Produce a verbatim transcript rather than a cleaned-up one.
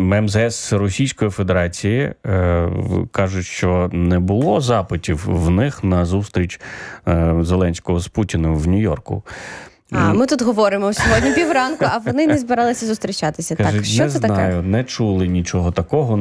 ем зе ес Російської Федерації кажуть, що не було запитів в них на зустріч Зеленського з Путіним в Нью-Йорку. А, ми тут говоримо сьогодні півранку, а вони не збиралися зустрічатися. Кажуть, так, що не це знаю, таке? Не чули нічого такого.